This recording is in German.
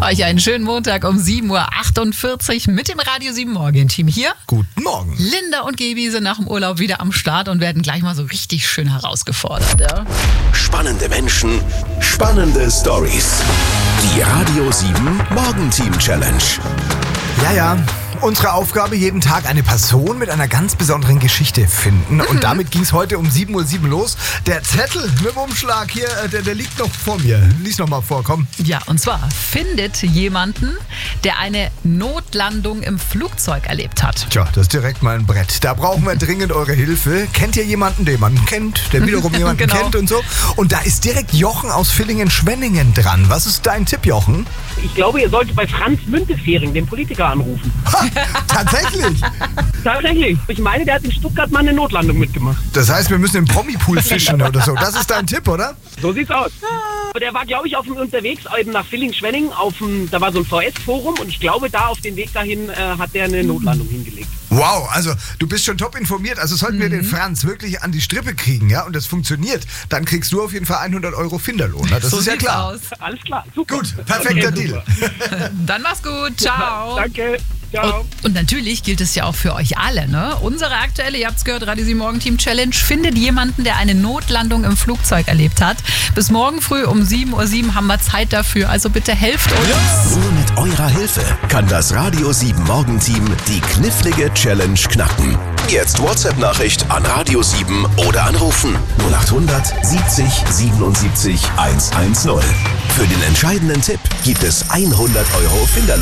euch einen schönen Montag um 7.48 Uhr mit dem Radio 7 Morgen-Team hier. Guten Morgen. Linda und Gaby sind nach dem Urlaub wieder am Start und werden gleich mal so richtig schön herausgefordert. Ja? Spannende Menschen, spannende Stories. Die Radio 7 Morgen-Team Challenge. Ja. Unsere Aufgabe, jeden Tag eine Person mit einer ganz besonderen Geschichte finden. Und damit ging es heute um 7.07 Uhr los. Der Zettel mit dem Umschlag hier, der liegt noch vor mir. Lies noch mal vor, komm. Ja, und zwar findet jemanden, der eine Notlandung im Flugzeug erlebt hat. Tja, das ist direkt mal ein Brett. Da brauchen wir dringend eure Hilfe. Kennt ihr jemanden, den man kennt, der wiederum jemanden Genau. kennt und so? Und da ist direkt Jochen aus Villingen-Schwenningen dran. Was ist dein Tipp, Jochen? Ich glaube, ihr solltet bei Franz Müntefering, dem Politiker, anrufen. Tatsächlich? Tatsächlich. Ich meine, der hat in Stuttgart mal eine Notlandung mitgemacht. Das heißt, wir müssen im Promi-Pool fischen oder so. Das ist dein Tipp, oder? So sieht's aus. Aber der war, glaube ich, unterwegs eben nach Villingen-Schwenningen. Da war so ein VS-Forum und ich glaube, da auf dem Weg dahin hat der eine Notlandung hingelegt. Wow, also du bist schon top informiert. Also sollten wir den Franz wirklich an die Strippe kriegen, ja, und das funktioniert, dann kriegst du auf jeden Fall 100 Euro Finderlohn. Das So ist ja sieht's klar. aus. Alles klar, super. Gut, perfekter Okay, Deal. Dann mach's gut. Ciao. Danke. Ciao. Und natürlich gilt es ja auch für euch alle, ne? Unsere aktuelle, ihr habt's gehört, Radio 7 Morgen-Team Challenge findet jemanden, der eine Notlandung im Flugzeug erlebt hat. Bis morgen früh um 7.07 Uhr haben wir Zeit dafür, also bitte helft uns. Nur mit eurer Hilfe kann das Radio 7 Morgen-Team die knifflige Challenge knacken. Jetzt WhatsApp-Nachricht an Radio 7 oder anrufen 0800 70 77 110. Für den entscheidenden Tipp gibt es 100 Euro Finderlohn.